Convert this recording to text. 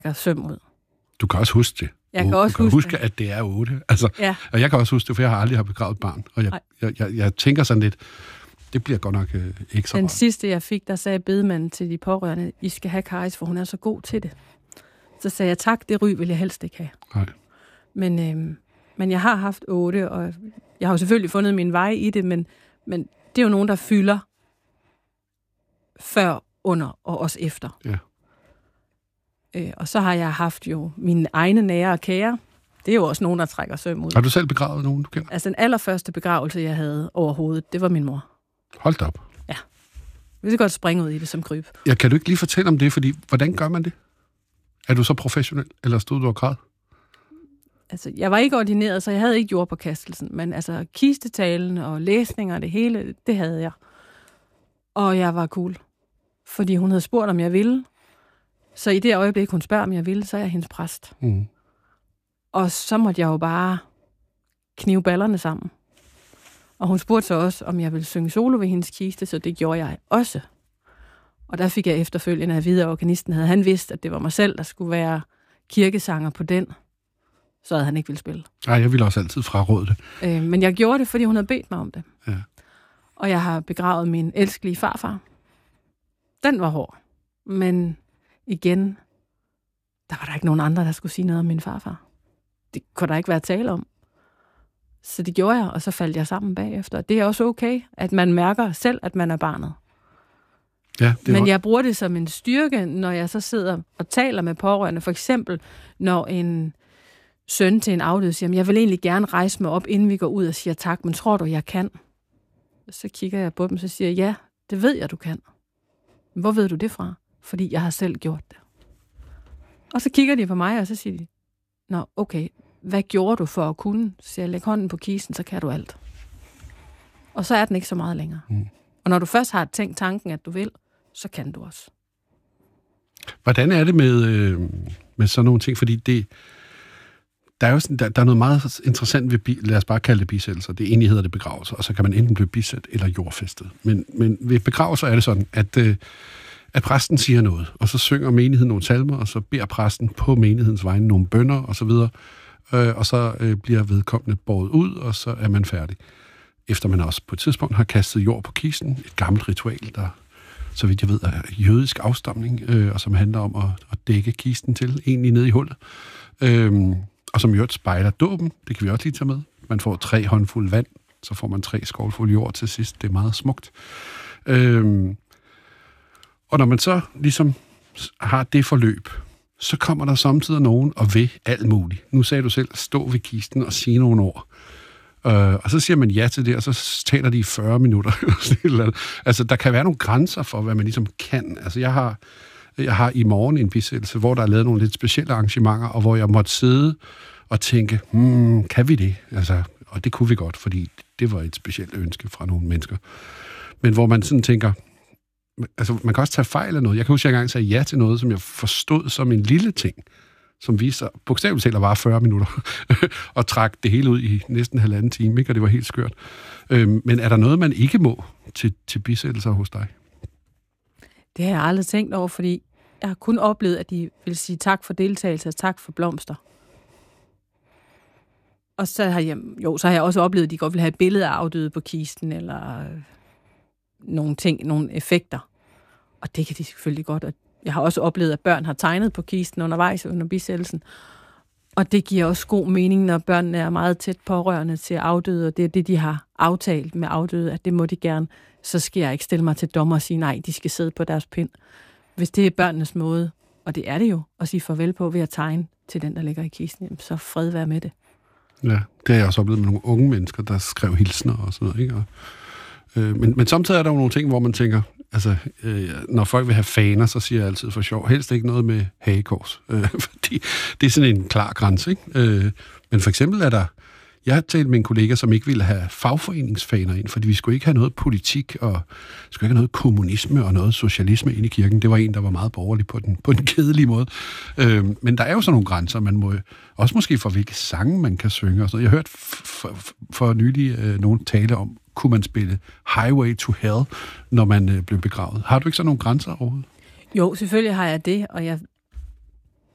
søm ud. Du kan også huske det. Jeg kan også huske, at det er 8. Altså, ja. Og jeg kan også huske det, for jeg har aldrig begravet barn. Og jeg tænker sådan lidt, det bliver godt nok ikke så Den meget. sidste, jeg fik, der sagde bedemanden til de pårørende, I skal have Karis, for hun er så god til det. Så sagde jeg, tak, det ryg vil jeg helst ikke have. Nej. Men jeg har haft 8, og jeg har jo selvfølgelig fundet min vej i det, men det er jo nogen, der fylder før, under og også efter. Ja. Og så har jeg haft jo mine egne nære og kære. Det er jo også nogen, der trækker søm ud. Har du selv begravet nogen, du kender? Altså den allerførste begravelse, jeg havde overhovedet, det var min mor. Hold da op. Ja. Vi kan godt springe ud i det som kryb. Ja, kan du ikke lige fortælle om det, fordi hvordan gør man det? Er du så professionel, eller stod du og græd? Altså, jeg var ikke ordineret, så jeg havde ikke jordpåkastelsen, men altså kistetalen og læsninger og det hele, det havde jeg. Og jeg var cool, fordi hun havde spurgt, om jeg ville. Så i det øjeblik, hun spørger, om jeg ville, så er jeg hendes præst. Mm. Og så måtte jeg jo bare knive ballerne sammen. Og hun spurgte så også, om jeg ville synge solo ved hendes kiste, så det gjorde jeg også. Og der fik jeg efterfølgende at vide, at organisten havde han vidst, at det var mig selv, der skulle være kirkesanger på den. Så havde han ikke ville spille. Nej, jeg ville også altid fraråde det. Men jeg gjorde det, fordi hun havde bedt mig om det. Ja. Og jeg har begravet min elskelige farfar. Den var hård. Men igen, der var der ikke nogen andre, der skulle sige noget om min farfar. Det kunne der ikke være tale om. Så det gjorde jeg, og så faldt jeg sammen bagefter. Det er også okay, at man mærker selv, at man er barnet. Ja, men jeg bruger det som en styrke, når jeg så sidder og taler med pårørende. For eksempel, når en søn til en afdød siger, jeg vil egentlig gerne rejse mig op, inden vi går ud og siger tak, men tror du, jeg kan? Så kigger jeg på dem, så siger jeg, ja, det ved jeg, du kan. Hvor ved du det fra? Fordi jeg har selv gjort det. Og så kigger de på mig, og så siger de, nå, okay, hvad gjorde du for at kunne? Så siger jeg, læg hånden på kisten, så kan du alt. Og så er den ikke så meget længere. Mm. Og når du først har tænkt tanken, at du vil, så kan du også. Hvordan er det med sådan nogle ting? Fordi der er jo sådan, der er noget meget interessant ved, lad os bare kalde det bisættelser. Det ene hedder det begravelser, og så kan man enten blive bisat eller jordfæstet. Men ved begravelser er det sådan, at præsten siger noget, og så synger menigheden nogle salmer, og så beder præsten på menighedens vegne nogle bønner, og så videre. Og så bliver vedkommende båret ud, og så er man færdig. Efter man også på et tidspunkt har kastet jord på kisten, et gammelt ritual, der, så vidt jeg ved, er jødisk afstamning, og som handler om at dække kisten til, egentlig ned i hullet. Og som jo spejler dåben, det kan vi også lige tage med. Man får 3 håndfulde vand, så får man 3 skovlfulde jord til sidst. Det er meget smukt. Og når man så ligesom har det forløb, så kommer der samtidig nogen og vil alt muligt. Nu sagde du selv, stå ved kisten og sige nogle ord. Og så siger man ja til det, og så taler de i 40 minutter. Altså, der kan være nogle grænser for, hvad man ligesom kan. Altså, jeg har i morgen en bisættelse, hvor der er lavet nogle lidt specielle arrangementer, og hvor jeg måtte sidde og tænke, kan vi det? Altså, og det kunne vi godt, fordi det var et specielt ønske fra nogle mennesker. Men hvor man sådan tænker, altså, man kan også tage fejl af noget. Jeg kan huske, at jeg engang sagde ja til noget, som jeg forstod som en lille ting, som viser bogstaveligt talt var 40 minutter, og trak det hele ud i næsten 1,5 time, ikke? Og det var helt skørt. Men er der noget, man ikke må til bisættelser hos dig? Det har jeg aldrig tænkt over, fordi jeg har kun oplevet, at de vil sige tak for deltagelse og tak for blomster. Og så har jeg også oplevet, at de godt vil have et billede af afdøde på kisten, eller nogle ting, nogle effekter. Og det kan de selvfølgelig godt. Og jeg har også oplevet, at børn har tegnet på kisten undervejs under bisættelsen. Og det giver også god mening, når børnene er meget tæt pårørende til afdøde, og det er det, de har aftalt med afdøde, at det må de gerne. Så skal jeg ikke stille mig til dommer og sige, nej, de skal sidde på deres pind. Hvis det er børnenes måde, og det er det jo, at sige farvel på ved at tegne til den, der ligger i kisten, så fred være med det. Ja, det har jeg også oplevet med nogle unge mennesker, der skrev hilsner og sådan noget, ikke? Og, men samtidig er der jo nogle ting, hvor man tænker, altså, når folk vil have faner, så siger jeg altid for sjov, helst ikke noget med hagekors, fordi det er sådan en klar grænse, ikke? Men for eksempel er der, jeg har talt med en kollega, som ikke ville have fagforeningsfaner ind, fordi vi skulle ikke have noget politik, og skulle ikke have noget kommunisme og noget socialisme ind i kirken. Det var en, der var meget borgerlig på den kedelige måde. Men der er jo sådan nogle grænser, man må også måske for hvilke sange man kan synge og sådan noget. Jeg hørte for nylig nogen tale om, kunne man spille Highway to Hell, når man blev begravet. Har du ikke sådan nogle grænser overhovedet? Jo, selvfølgelig har jeg det, og jeg